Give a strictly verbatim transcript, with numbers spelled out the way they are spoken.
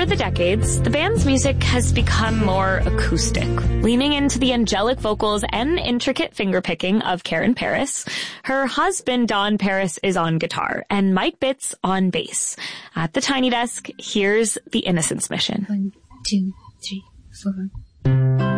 Over the decades, the band's music has become more acoustic, leaning into the angelic vocals and intricate fingerpicking of Karen Paris. Her husband, Don Paris, is on guitar, and Mike Bitts on bass. At the Tiny Desk, here's The Innocence Mission. One, two, three, four.